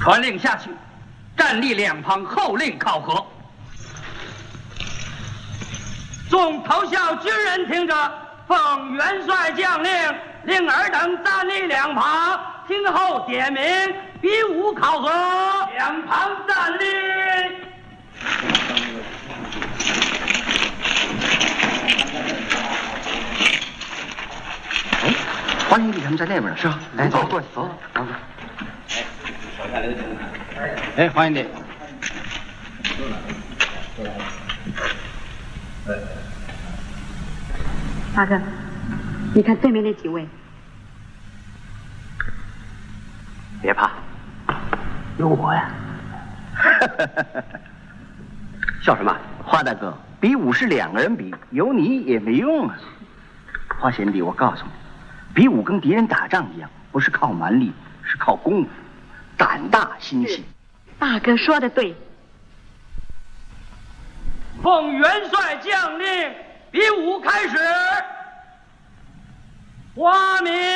传令下去，站立两旁，候令考核。众投效军人听着，奉元帅将令，令尔等站立两旁，听候点名，比武考核。两旁站立。 花林弟他们在那边是吧？来，走，过去，走。哎，花林弟。 大哥，你看对面那几位， 别怕，有我呀。笑什么？花大哥，比武是两个人比，有你也没用啊。花贤弟，我告诉你，比武跟敌人打仗一样，不是靠蛮力，是靠功夫，胆大心细。 大哥说的对。 奉元帅将令，比武开始。花名。